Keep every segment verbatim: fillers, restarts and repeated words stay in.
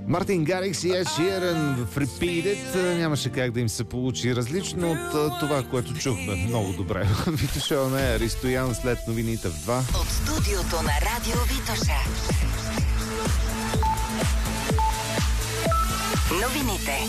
Мартин Гарикс и Ед Ширан в Repeat It. Нямаше как да им се получи различно от това, което чухме много добре. Витоша не е Ристоян след новините в два. От студиото на Радио Витоша. Новините.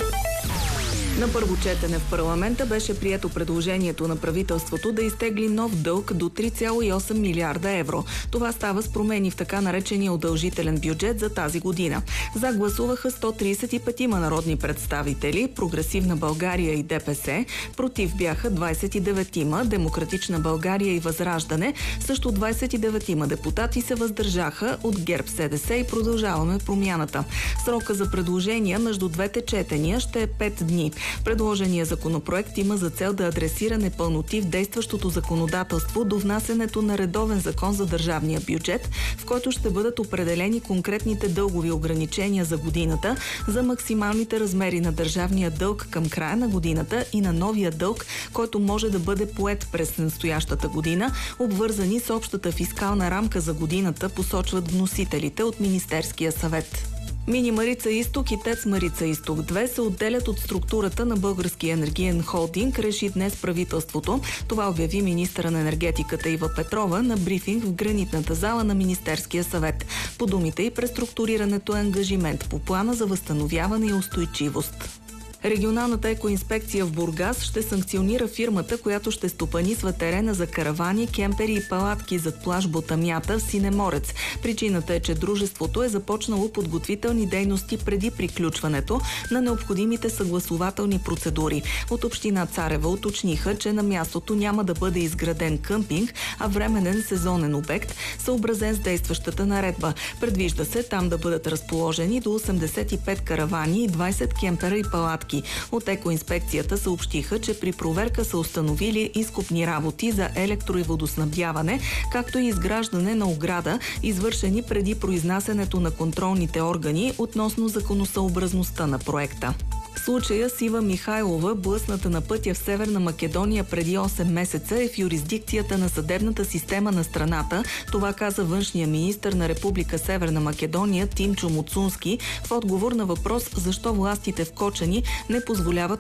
На първо четене в парламента беше прието предложението на правителството да изтегли нов дълг до три цяло и осем милиарда евро. Това става с промени в така наречения удължителен бюджет за тази година. За гласуваха сто тридесет и пет народни представители, Прогресивна България и ДПС, против бяха двадесет и девет, Демократична България и Възраждане, също двадесет и девет депутати се въздържаха, от ГЕРБ, СДС и Продължаваме промяната. Срока за предложения между двете четения ще е пет дни. Предложения законопроект има за цел да адресира непълноти в действащото законодателство до внасянето на редовен закон за държавния бюджет, в който ще бъдат определени конкретните дългови ограничения за годината, за максималните размери на държавния дълг към края на годината и на новия дълг, който може да бъде поет през настоящата година, обвързани с общата фискална рамка за годината, посочват вносителите от Министерския съвет. Мини Марица Изток и ТЕЦ Марица Изток две се отделят от структурата на Българския енергиен холдинг, реши днес правителството. Това обяви министъра на енергетиката Ива Петрова на брифинг в гранитната зала на Министерския съвет. По думите й, преструктурирането е ангажимент по плана за възстановяване и устойчивост. Регионалната екоинспекция в Бургас ще санкционира фирмата, която ще стопанисва терена за каравани, кемпери и палатки зад плаж Ботамята в Синеморец. Причината е, че дружеството е започнало подготвителни дейности преди приключването на необходимите съгласувателни процедури. От община Царева уточниха, че на мястото няма да бъде изграден къмпинг, а временен сезонен обект, съобразен с действащата наредба. Предвижда се там да бъдат разположени до осемдесет и пет каравани и двадесет кемпера и палатки. От екоинспекцията съобщиха, че при проверка са установили изкопни работи за електро- и водоснабдяване, както и изграждане на ограда, извършени преди произнасянето на контролните органи относно законосъобразността на проекта. В случая с Ива Михайлова, блъсната на пътя в Северна Македония преди осем месеца, е в юрисдикцията на съдебната система на страната. Това каза външния министър на Република Северна Македония Тимчо Муцунски в отговор на въпрос защо властите в Кочани не позволяват